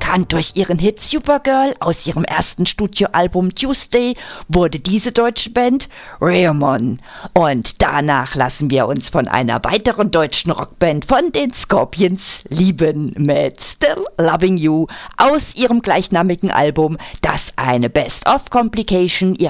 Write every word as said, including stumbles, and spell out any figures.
bekannt durch ihren Hit Supergirl aus ihrem ersten Studioalbum Tuesday, wurde diese deutsche Band Raymond. Und danach lassen wir uns von einer weiteren deutschen Rockband von den Scorpions lieben mit Still Loving You aus ihrem gleichnamigen Album, das eine Best-of-Complication ihrer